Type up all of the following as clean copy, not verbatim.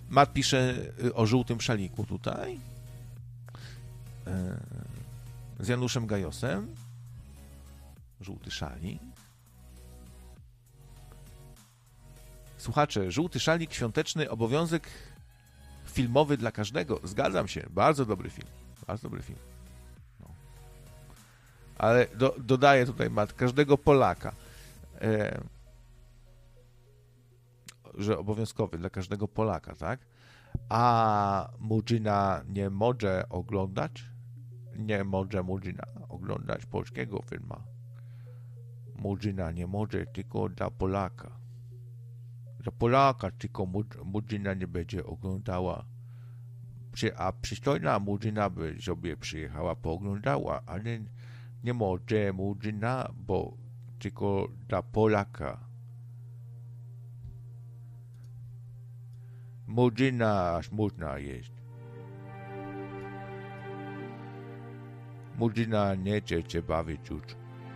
Matt pisze o żółtym szaliku tutaj. Z Januszem Gajosem. Żółty szalik. Słuchacze, żółty szalik, świąteczny obowiązek filmowy dla każdego. Zgadzam się. Bardzo dobry film. Bardzo dobry film. No. Ale dodaję tutaj, Matt, każdego Polaka. Że obowiązkowy dla każdego Polaka, tak? A Murzyna nie może oglądać? Nie może Murzyna oglądać polskiego filmu. Murzyna nie może, tylko dla Polaka. Dla Polaka tylko Murzyna nie będzie oglądała. A przystojna Murzyna by sobie przyjechała, pooglądała, ale nie może Murzyna, bo tylko dla Polaka. Murzyna aż można jeść. Murzyna nie chce się bawić już.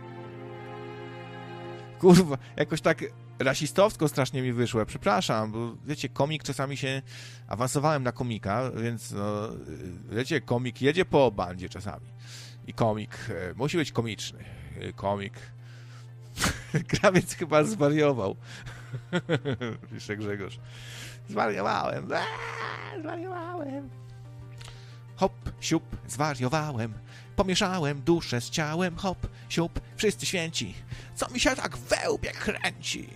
Kurwa, jakoś tak rasistowsko strasznie mi wyszło. Przepraszam, bo wiecie, komik czasami się... Awansowałem na komika, więc no, wiecie, komik jedzie po bandzie czasami. I komik musi być komiczny. Komik... Krawiec chyba zwariował. Pisze Grzegorz. Zwariowałem. Zwariowałem. Hop, siup, zwariowałem. Pomieszałem duszę z ciałem. Hop, siup, wszyscy święci. Co mi się tak we łbie kręci?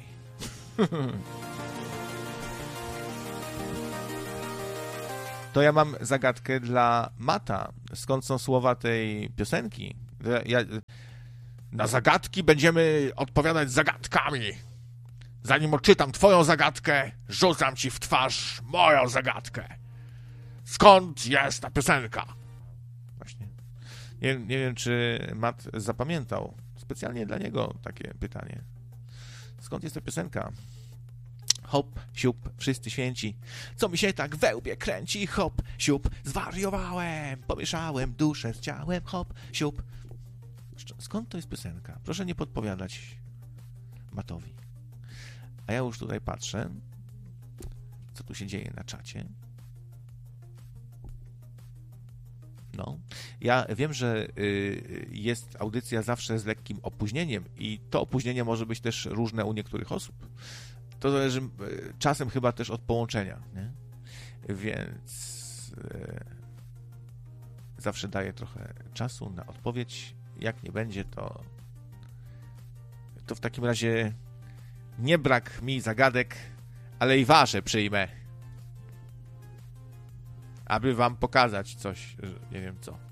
To ja mam zagadkę dla Mata. Skąd są słowa tej piosenki? Na zagadki będziemy odpowiadać zagadkami. Zanim odczytam twoją zagadkę, rzucam ci w twarz moją zagadkę. Skąd jest ta piosenka? Właśnie. Nie wiem, czy Matt zapamiętał. Specjalnie dla niego takie pytanie. Skąd jest ta piosenka? Hop, siup, wszyscy święci. Co mi się tak we łbie kręci? Hop, siup, zwariowałem. Pomieszałem duszę z ciałem. Hop, siup. Skąd to jest piosenka? Proszę nie podpowiadać Mattowi. A ja już tutaj patrzę, co tu się dzieje na czacie. No, ja wiem, że jest audycja zawsze z lekkim opóźnieniem i to opóźnienie może być też różne u niektórych osób. To zależy czasem chyba też od połączenia, nie? Więc zawsze daję trochę czasu na odpowiedź. Jak nie będzie, to w takim razie nie brak mi zagadek, ale i wasze przyjmę, aby wam pokazać coś, nie wiem co.